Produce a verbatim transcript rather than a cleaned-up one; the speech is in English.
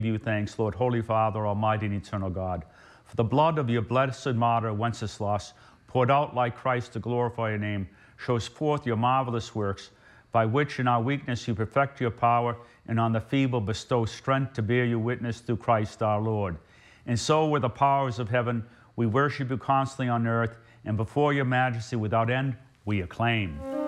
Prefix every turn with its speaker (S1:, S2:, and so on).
S1: you thanks, Lord, Holy Father, Almighty and Eternal God, for the blood of your blessed martyr Wenceslas, poured out like Christ to glorify your name, shows forth your marvelous works, by which in our weakness you perfect your power, and on the feeble bestow strength to bear your witness through Christ our Lord. And so with the powers of heaven, we worship you constantly on earth, and before your majesty without end, we acclaim.